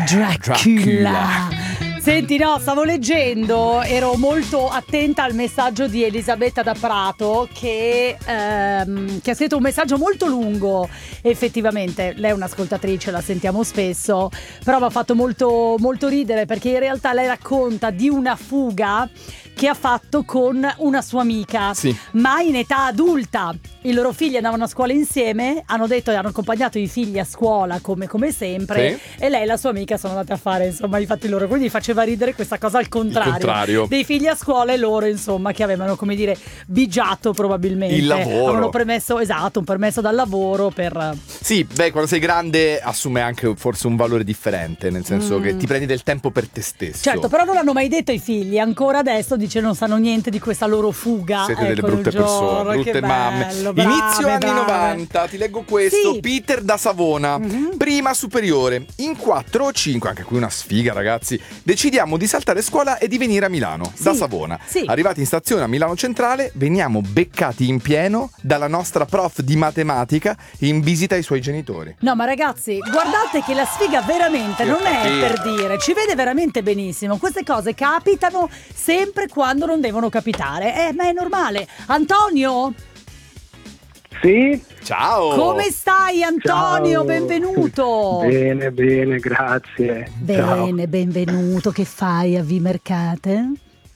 Dracula. Senti, no, stavo leggendo, ero molto attenta al messaggio di Elisabetta da Prato che ha scritto un messaggio molto lungo. Effettivamente lei è un'ascoltatrice, la sentiamo spesso, però mi ha fatto molto, molto ridere, perché in realtà lei racconta di una fuga che ha fatto con una sua amica, sì, ma in età adulta. I loro figli andavano a scuola insieme, hanno accompagnato i figli a scuola come sempre, sì, e lei e la sua amica sono andate a fare insomma i fatti loro, quindi faceva ridere questa cosa al contrario. Dei figli a scuola e loro insomma che avevano, come dire, bigiato probabilmente il lavoro, avevano permesso, esatto, un permesso dal lavoro per... Sì, beh, quando sei grande assume anche forse un valore differente, nel senso che ti prendi del tempo per te stesso. Certo, però non l'hanno mai detto ai figli, ancora adesso dice non sanno niente di questa loro fuga. Siete delle brutte persone, brutte mamme. Brave, Inizio anni brave. 90, ti leggo questo, sì. Peter da Savona, prima superiore, in 4 o 5, anche qui una sfiga ragazzi, decidiamo di saltare scuola e di venire a Milano, sì, da Savona. Sì. Arrivati in stazione a Milano Centrale, veniamo beccati in pieno dalla nostra prof di matematica in visita ai suoi genitori. No, ma ragazzi, guardate che la sfiga veramente non è per dire, ci vede veramente benissimo. Queste cose capitano sempre quando non devono capitare, ma è normale. Antonio? Sì? Ciao! Come stai, Antonio? Ciao. Benvenuto! Bene, grazie. Bene, Ciao. benvenuto. Che fai a Vimercate?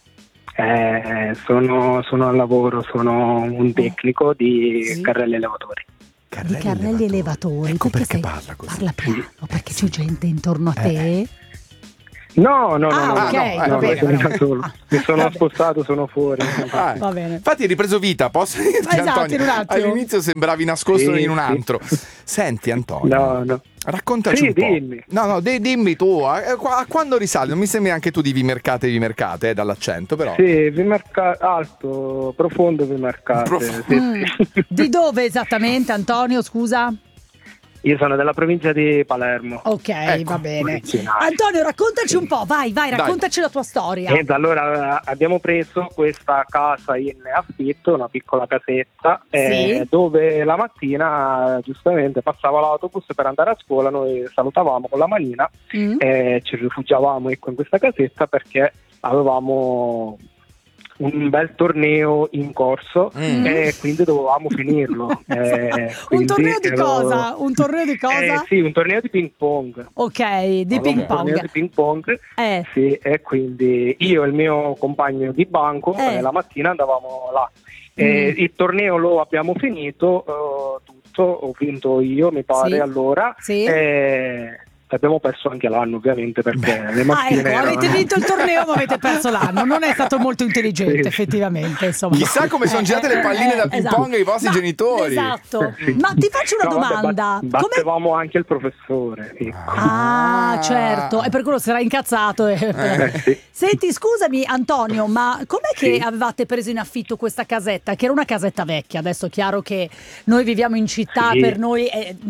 Sono al lavoro, sono un tecnico di Sì. carrelli elevatori. Di carrelli elevatori. Ecco perché sei... parla così. Parla piano, perché c'è gente intorno a te. No, ok, va bene, sono però. da solo. Mi sono spostato, sono fuori. Va bene. Infatti hai ripreso vita, posso dirti, Esatto, Antonio? in un attimo. All'inizio sembravi nascosto Sì, in un sì. antro. Senti Antonio, No. raccontaci Sì, un po'. dimmi. No, dimmi tu, a quando risali? Non mi sembri anche tu di Vimercate, dall'accento però. Sì, alto, profondo Vimercate. Sì. Di dove esattamente, Antonio, scusa? Io sono della provincia di Palermo. Ok, Ecco, va bene. originale. Antonio, raccontaci un po', vai, raccontaci la tua storia. Allora abbiamo preso questa casa in affitto, una piccola casetta, Sì. dove la mattina giustamente passava l'autobus per andare a scuola, noi salutavamo con la manina e ci rifugiavamo in questa casetta perché avevamo un bel torneo in corso e quindi dovevamo finirlo. Un torneo di cosa? Un torneo di cosa? Sì, un torneo di ping pong. Ok, di ping Un torneo pong. di ping pong. Sì, e quindi io e il mio compagno di banco la mattina andavamo là. Il torneo lo abbiamo finito tutto, ho vinto io mi pare, Sì. allora. Sì. Abbiamo perso anche l'anno ovviamente perché le mattine ecco, avete vinto il torneo ma avete perso l'anno. Non è stato molto intelligente, Sì. effettivamente, insomma. Chissà come sono girate le palline da ping pong ai vostri genitori. Esatto. Ma ti faccio una domanda. Battevamo anche il professore, ecco. Ah, certo, e per quello si era incazzato. Sì. Senti, scusami Antonio, ma com'è che avevate preso in affitto questa casetta? Che era una casetta vecchia, adesso è chiaro che noi viviamo in città, Sì. per noi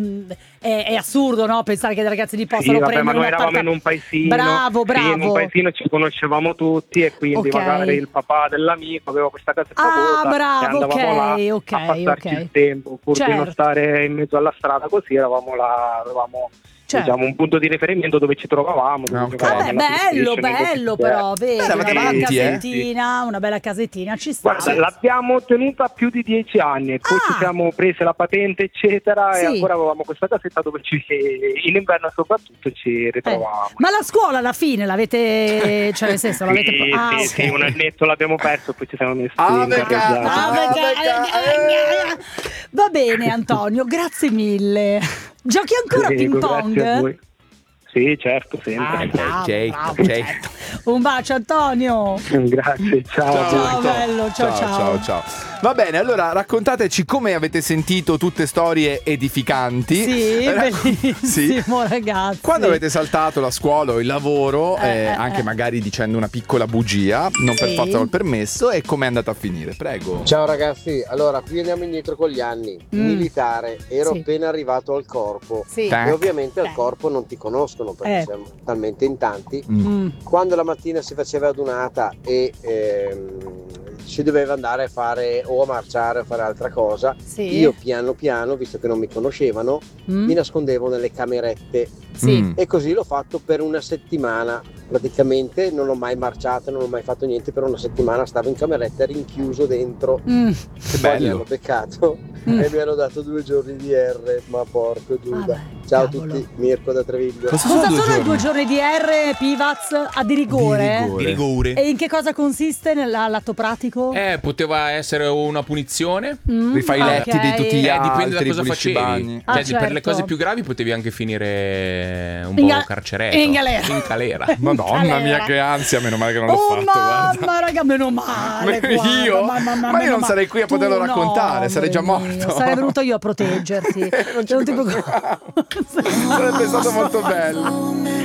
è assurdo, no? Pensare che dei ragazzi di possano ma prendere noi eravamo in un paesino. Bravo. Sì, in un paesino ci conoscevamo tutti e quindi Ok. magari il papà dell'amico aveva questa casetta vuota bravo, e andavamo là a passarci il tempo, pur di non stare in mezzo alla strada così, eravamo là, avevamo diciamo un punto di riferimento dove ci trovavamo. Vabbè, bello però, vedi, una bella casettina, ci sta. Guarda, l'abbiamo tenuta più di 10 anni e poi ci siamo prese la patente eccetera e ancora avevamo questa casetta dove in inverno soprattutto ci ritrovavamo. Ma la scuola alla fine l'avete, cioè nel senso l'avete sì, un annetto l'abbiamo perso e poi ci siamo messi Va bene Antonio, grazie mille. Giochi ancora a ping pong? Sì, certo, sempre. Bravo. Un bacio Antonio. Grazie, ciao. Ciao bello, ciao. Va bene, allora raccontateci come avete sentito tutte storie edificanti. Sì, bellissimo ragazzi. Quando avete saltato la scuola o il lavoro, anche magari dicendo una piccola bugia, non per forza col permesso, e com'è andata a finire? Prego. Ciao ragazzi, allora qui andiamo indietro con gli anni. Militare, ero appena arrivato al corpo e ovviamente al corpo non ti conoscono perché siamo talmente in tanti. Quando la mattina si faceva adunata e si doveva andare a fare o a marciare o a fare altra cosa, io piano piano, visto che non mi conoscevano, mi nascondevo nelle camerette E così l'ho fatto per una settimana. Praticamente non ho mai marciato, non ho mai fatto niente. Per una settimana stavo in cameretta rinchiuso dentro. Che bello. Mi hanno beccato e mi hanno dato 2 giorni di R. Ma porco Giuda. Ciao a tutti, Mirko da Treviglio. Cosa sono i 2 giorni di R, Pivaz? Di rigore? Di rigore. E in che cosa consiste nell'atto pratico? Poteva essere una punizione. Rifai i letti di tutti gli altri. Dipende da cosa facevi. Certo. Per le cose più gravi potevi anche finire un po' carcereto. In galera. In galera. Madonna mia, che ansia, meno male che non l'ho fatto. Mamma, raga, meno male. Io? Ma io non sarei qui a poterlo raccontare, sarei già morto. Sarei venuto io a proteggerti. Non ci sarebbe stato molto bello.